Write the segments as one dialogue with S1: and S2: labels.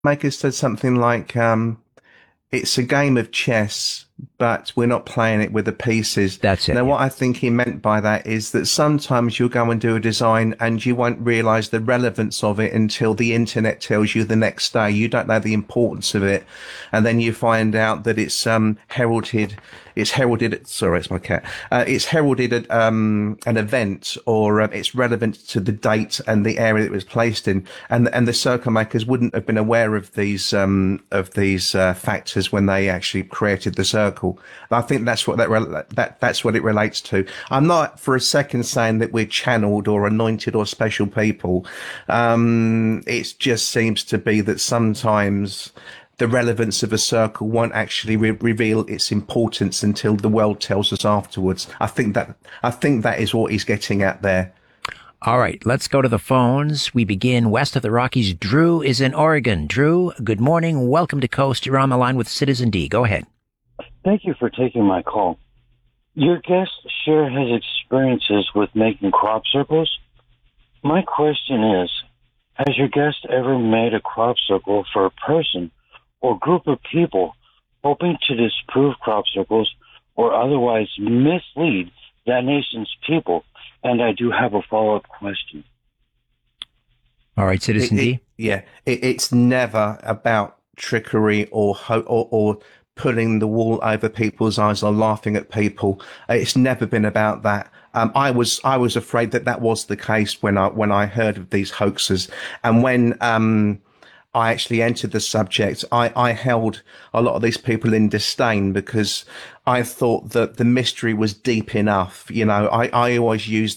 S1: Maker said something like, it's a game of chess, but we're not playing it with the pieces.
S2: That's it.
S1: Now,
S2: Yeah.
S1: what I think he meant by that is that sometimes you'll go and do a design and you won't realize the relevance of it until the internet tells you the next day. You don't know the importance of it. And then you find out that it's heralded, sorry, it's my cat. It's heralded at, an event or it's relevant to the date and the area it was placed in. And the circle makers wouldn't have been aware of these factors when they actually created the circle. I think that's what that's what it relates to. I'm not for a second saying that we're channeled or anointed or special people. It just seems to be that sometimes the relevance of a circle won't actually reveal its importance until the world tells us afterwards. I think that is what he's getting at there.
S2: All right, let's go to the phones. We begin west of the Rockies. Drew is in Oregon. Drew, good morning. Welcome to Coast. You're on the line with Citizen D. Go ahead.
S3: Thank you for taking my call. Your guest share his experiences with making crop circles. My question is, has your guest ever made a crop circle for a person or group of people hoping to disprove crop circles or otherwise mislead that nation's people? And I do have a follow-up question.
S2: All right, Citizen D.
S1: It's never about trickery or pulling the wool over people's eyes or laughing at people. It's never been about that. I was afraid that that was the case when I heard of these hoaxes, and when I actually entered the subject, I held a lot of these people in disdain because I thought that the mystery was deep enough. You know, I always use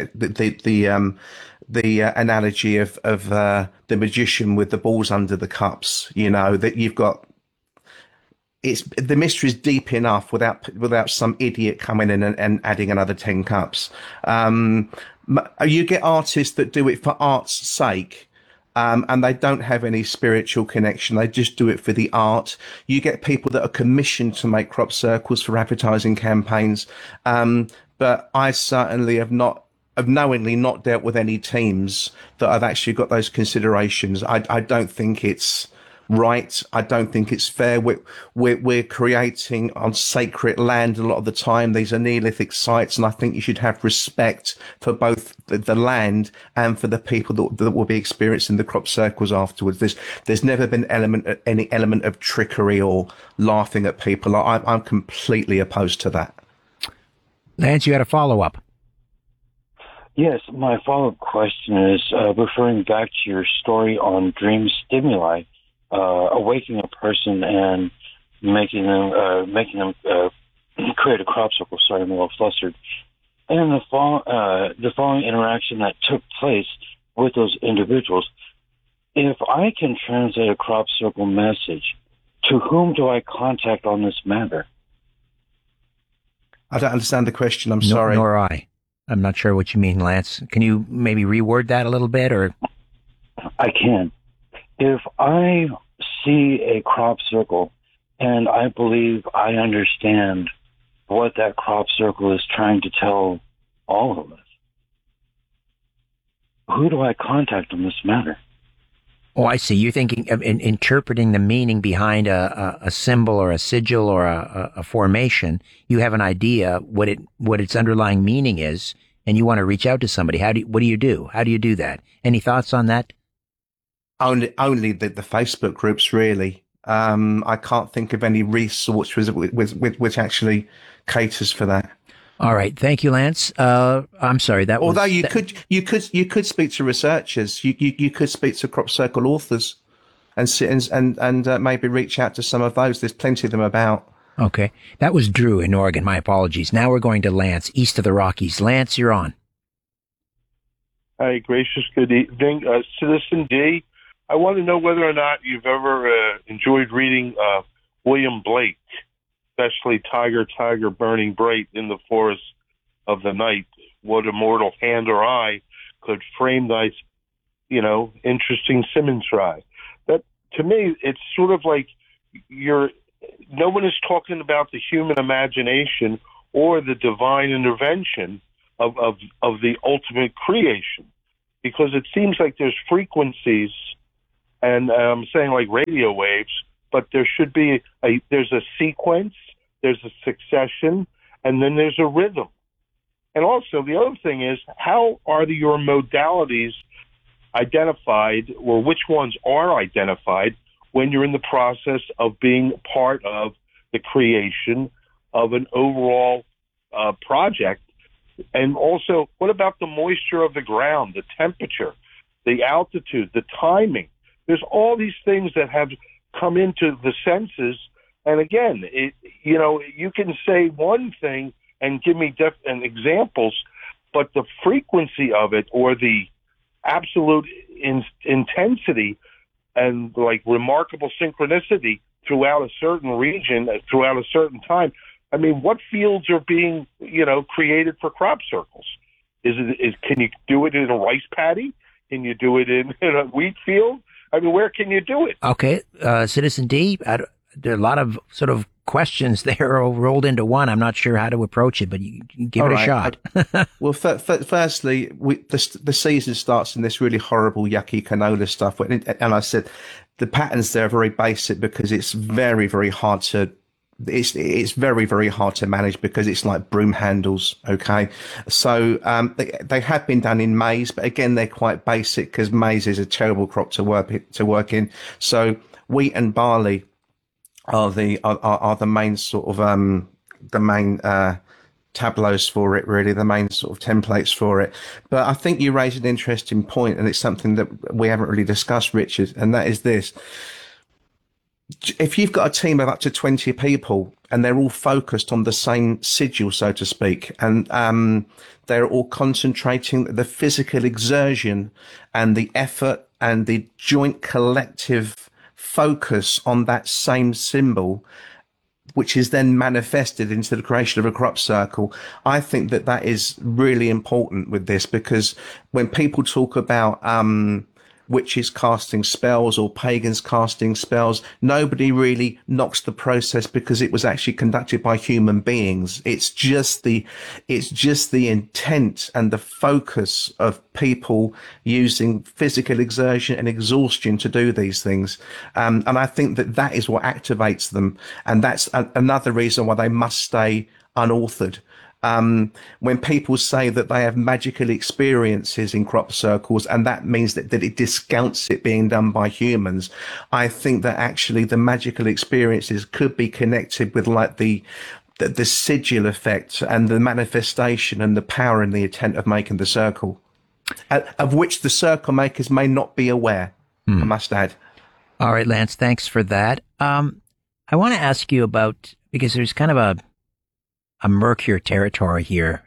S1: the analogy of the magician with the balls under the cups. You know, that you've got, it's the mystery is deep enough without some idiot coming in and adding another 10 cups. You get artists that do it for art's sake. And they don't have any spiritual connection. They just do it for the art. You get people that are commissioned to make crop circles for advertising campaigns. But I certainly have knowingly not dealt with any teams that have actually got those considerations. I don't think it's right. I don't think it's fair. We're creating on sacred land a lot of the time. These are Neolithic sites, and I think you should have respect for both the land and for the people that will be experiencing the crop circles afterwards. There's never been any element of trickery or laughing at people. I'm completely opposed to that.
S2: Lance, you had a follow-up.
S3: Yes, my follow-up question is referring back to your story on dream stimuli, awakening a person and making them create a crop circle. Sorry, I'm a little flustered. And the following interaction that took place with those individuals, if I can translate a crop circle message, to whom do I contact on this matter?
S1: I don't understand the question. I'm sorry.
S2: Nor I. I'm not sure what you mean, Lance. Can you maybe reword that a little bit, or?
S3: I can. If I see a crop circle and I believe I understand what that crop circle is trying to tell all of us, who do I contact on this matter?
S2: Oh, I see. You're thinking of interpreting the meaning behind a symbol or a sigil or a formation. You have an idea what its underlying meaning is, and you want to reach out to somebody. What do you do? How do you do that? Any thoughts on that?
S1: Only the Facebook groups, really. I can't think of any resource which actually caters for that.
S2: All right, thank you, Lance. I'm sorry.
S1: Although you could speak to researchers, you could speak to crop circle authors, and maybe reach out to some of those. There's plenty of them about.
S2: Okay, that was Drew in Oregon. My apologies. Now we're going to Lance, east of the Rockies. Lance, you're on.
S4: Hi, gracious good evening, Citizen D. I want to know whether or not you've ever enjoyed reading William Blake, especially Tiger, Tiger, Burning Bright in the Forest of the Night. What immortal hand or eye could frame thy, interesting Simmons try? That, to me, it's sort of like no one is talking about the human imagination or the divine intervention of the ultimate creation, because it seems like there's frequencies and I'm saying like radio waves, but there should be there's a sequence, there's a succession, and then there's a rhythm. And also the other thing is, how are your modalities identified, or which ones are identified when you're in the process of being part of the creation of an overall project? And also, what about the moisture of the ground, the temperature, the altitude, the timing? There's all these things that have come into the senses. And again, you can say one thing and give me and examples, but the frequency of it, or the absolute intensity and like remarkable synchronicity throughout a certain region, throughout a certain time. I mean, what fields are being, created for crop circles? Can you do it in a rice paddy? Can you do it in a wheat field? I mean, where can you do it?
S2: Okay, Citizen D, there are a lot of sort of questions there all rolled into one. I'm not sure how to approach it, but you give it a shot.
S1: Well, firstly, the season starts in this really horrible, yucky canola stuff. And I said the patterns there are very basic because it's very, very hard to it's very, very hard to manage because it's like broom handles. Okay. So, they have been done in maize, but again, they're quite basic because maize is a terrible crop to work in. So wheat and barley are the main sort of, the main, tableaus for it, really, the main sort of templates for it. But I think you raised an interesting point, and it's something that we haven't really discussed, Richard, and that is this. If you've got a team of up to 20 people and they're all focused on the same sigil, so to speak, and they're all concentrating the physical exertion and the effort and the joint collective focus on that same symbol, which is then manifested into the creation of a crop circle, I think that is really important with this, because when people talk about witches casting spells or pagans casting spells, nobody really knocks the process because it was actually conducted by human beings. It's just the intent and the focus of people using physical exertion and exhaustion to do these things. And I think that is what activates them. And that's another reason why they must stay unauthored. When people say that they have magical experiences in crop circles, and that means that it discounts it being done by humans, I think that actually the magical experiences could be connected with like the sigil effect and the manifestation and the power and the intent of making the circle, of which the circle makers may not be aware, I must add.
S2: All right, Lance, thanks for that. I want to ask you about, because there's kind of a murkier territory here,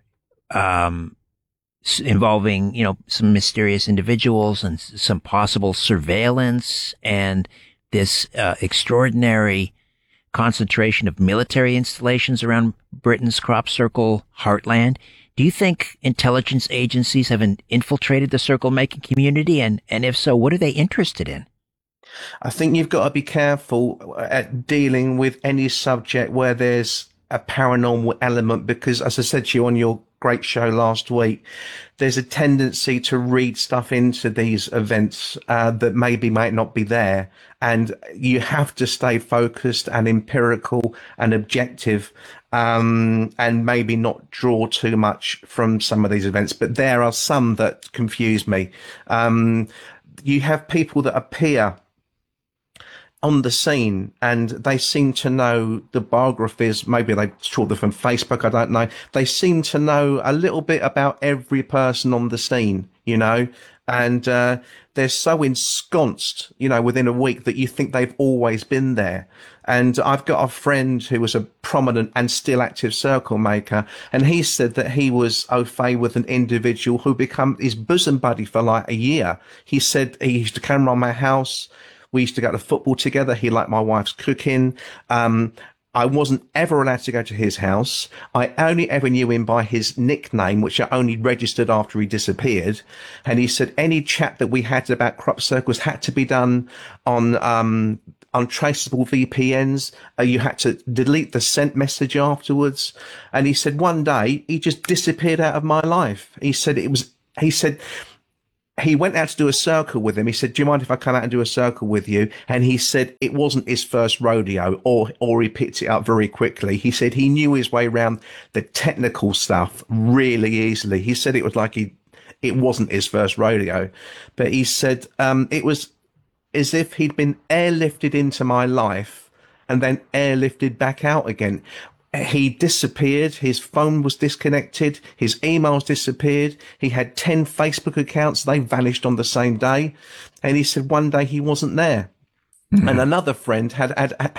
S2: involving, some mysterious individuals and some possible surveillance and this extraordinary concentration of military installations around Britain's crop circle heartland. Do you think intelligence agencies have infiltrated the circle making community? And if so, what are they interested in?
S1: I think you've got to be careful at dealing with any subject where there's a paranormal element, because as I said to you on your great show last week, there's a tendency to read stuff into these events that might not be there. And you have to stay focused and empirical and objective, and maybe not draw too much from some of these events. But there are some that confuse me. You have people that appear on the scene and they seem to know the biographies. Maybe they saw them from Facebook, I don't know. They seem to know a little bit about every person on the scene, and they're so ensconced, within a week that you think they've always been there. And I've got a friend who was a prominent and still active circle maker, and he said that he was au fait with an individual who became his bosom buddy for like a year. He said he used to come around my house. We used to go to football together. He liked my wife's cooking. I wasn't ever allowed to go to his house. I only ever knew him by his nickname, which I only registered after he disappeared. And he said any chat that we had about crop circles had to be done on untraceable VPNs. You had to delete the sent message afterwards. And he said one day he just disappeared out of my life. He said he went out to do a circle with him. He said, "Do you mind if I come out and do a circle with you?" And he said it wasn't his first rodeo, or he picked it up very quickly. He said he knew his way around the technical stuff really easily. He said it was like it wasn't his first rodeo, but he said it was as if he'd been airlifted into my life and then airlifted back out again. He disappeared. His phone was disconnected. His emails disappeared. He had 10 Facebook accounts. They vanished on the same day. And he said one day he wasn't there. And another friend had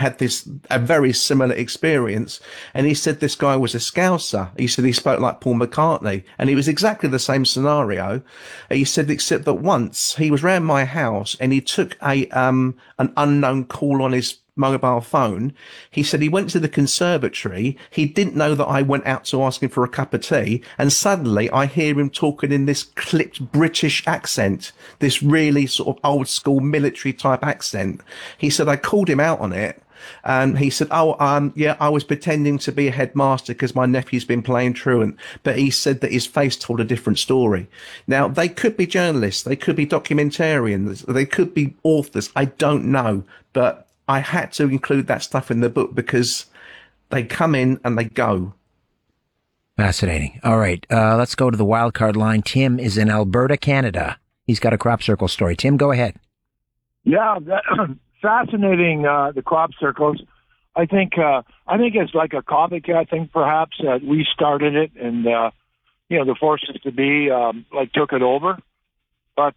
S1: a very similar experience. And he said this guy was a Scouser. He said he spoke like Paul McCartney. And it was exactly the same scenario. He said, except that once he was round my house and he took an unknown call on his mobile phone. He said he went to the conservatory. He didn't know that I went out to ask him for a cup of tea. And suddenly I hear him talking in this clipped British accent, this really sort of old school military type accent. He said I called him out on it. And he said, yeah, I was pretending to be a headmaster because my nephew's been playing truant. But he said that his face told a different story. Now, they could be journalists. They could be documentarians. They could be authors. I don't know. But I had to include that stuff in the book because they come in and they go.
S2: Fascinating. All right. Let's go to the wild card line. Tim is in Alberta, Canada. He's got a crop circle story. Tim, go ahead.
S5: Yeah, fascinating. The crop circles. I think it's like a copycat thing. Perhaps we started it, and the forces to be took it over. But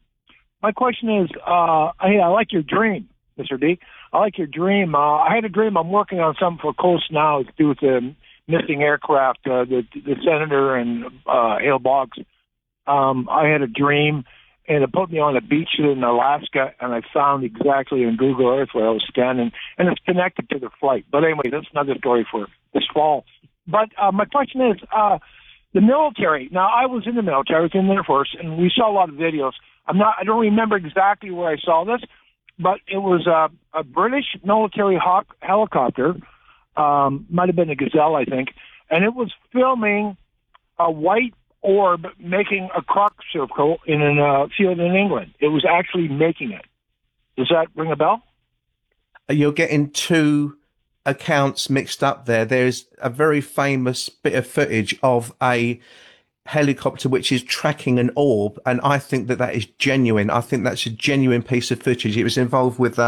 S5: my question is, I like your dream, Mr. D. I like your dream. I had a dream. I'm working on something for Coast now to do with the missing aircraft, the senator and Hale Boggs. I had a dream, and it put me on a beach in Alaska, and I found exactly in Google Earth where I was standing, and it's connected to the flight. But anyway, that's another story for this fall. But my question is, the military. Now, I was in the military. I was in the Air Force, and we saw a lot of videos. I don't remember exactly where I saw this, but it was a British military Hawk helicopter, might have been a Gazelle, I think, and it was filming a white orb making a crop circle in a field in England. It was actually making it. Does that ring a bell?
S1: You're getting two accounts mixed up there. There's a very famous bit of footage of a helicopter which is tracking an orb, and I think that is genuine. I think that's a genuine piece of footage. It was involved with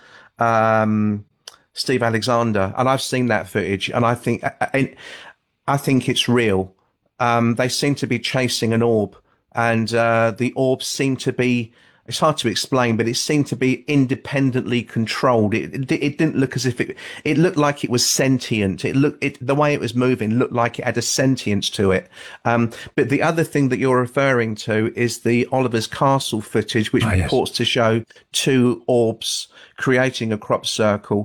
S1: Steve Alexander, and I've seen that footage, and I think it's real. They seem to be chasing an orb, and the orb seemed to be, it's hard to explain, but it seemed to be independently controlled. It didn't look as if it looked like it was sentient. The way it was moving looked like it had a sentience to it. But the other thing that you're referring to is the Oliver's Castle footage, which purports to show two orbs creating a crop circle.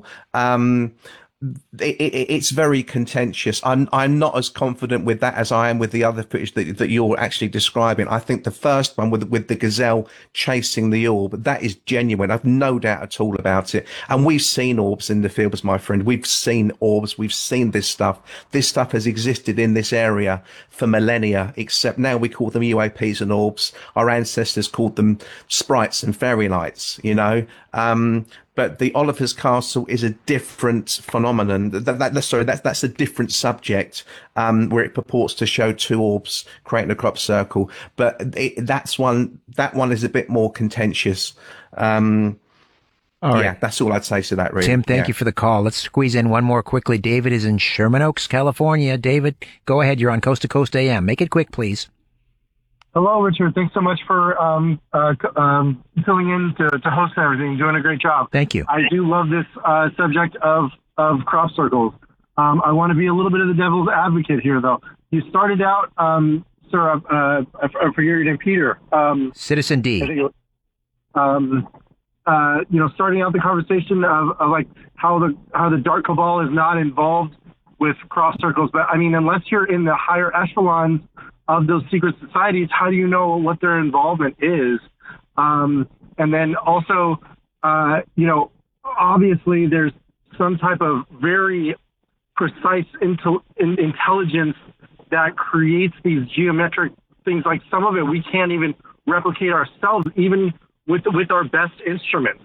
S1: It's very contentious. I'm not as confident with that as I am with the other footage that you're actually describing. I think the first one with the gazelle chasing the orb, that is genuine. I've no doubt at all about it. And we've seen orbs in the fields, my friend. We've seen orbs. We've seen this stuff. This stuff has existed in this area for millennia, except now we call them UAPs and orbs. Our ancestors called them sprites and fairy lights, but the Oliver's Castle is a different phenomenon. That's a different subject, where it purports to show two orbs creating a crop circle. But that one is a bit more contentious. All right. Yeah, that's all I'd say to that, really.
S2: Tim, thank you for the call. Let's squeeze in one more quickly. David is in Sherman Oaks, California. David, go ahead. You're on Coast to Coast AM. Make it quick, please.
S6: Hello, Richard. Thanks so much for filling in to host everything. You're doing a great job.
S2: Thank you.
S6: I do love this subject of crop circles. I want to be a little bit of the devil's advocate here, though. You started out, sir, I forget your name, Peter.
S2: Citizen D.
S6: I think starting out the conversation of like how the dark cabal is not involved with crop circles. But I mean, unless you're in the higher echelons of those secret societies, how do you know what their involvement is? And then also, obviously there's some type of very precise intelligence that creates these geometric things. Like some of it we can't even replicate ourselves, even with our best instruments.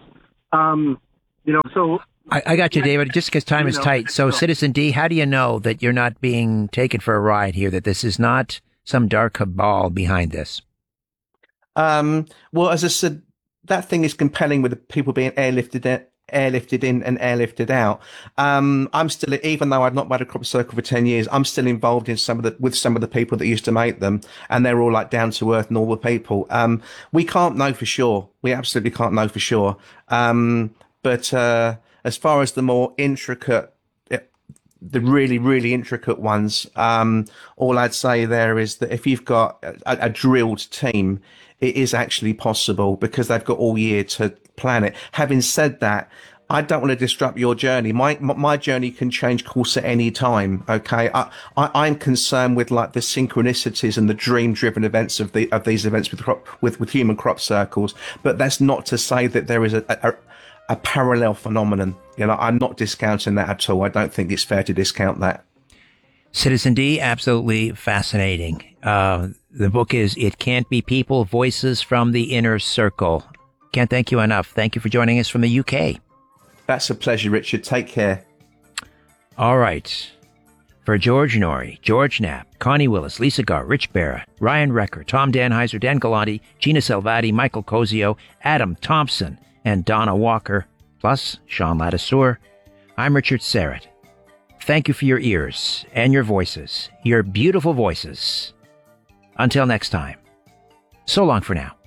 S6: So
S2: I got you, David, just because time is tight. So, Citizen D, how do you know that you're not being taken for a ride here, that this is not some dark cabal behind this?
S1: Well, as I said, that thing is compelling with the people being airlifted in and airlifted out. I'm still, even though I've not made a crop circle for 10 years, I'm still involved in with some of the people that used to make them, and they're all like down to earth, normal people. We can't know for sure. We absolutely can't know for sure. But as far as the more intricate, the really, really intricate ones, all I'd say there is that if you've got a drilled team, it is actually possible because they've got all year to plan it. Having said that, I don't want to disrupt your journey. My journey can change course at any time. Okay. I'm concerned with like the synchronicities and the dream driven events of these events with human crop circles. But that's not to say that there is a parallel phenomenon. I'm not discounting that at all. I don't think it's fair to discount that.
S2: Citizen D, absolutely fascinating. The book is It Can't Be People, Voices from the Inner Circle. Can't thank you enough. Thank you for joining us from the UK.
S1: That's a pleasure, Richard. Take care.
S2: All right. For George Norrie, George Knapp, Connie Willis, Lisa Garr, Rich Barra, Ryan Recker, Tom Danheiser, Dan Galati, Gina Salvati, Michael Cozio, Adam Thompson, and Donna Walker, plus Sean Ladissour, I'm Richard Serrett. Thank you for your ears and your voices, your beautiful voices. Until next time, so long for now.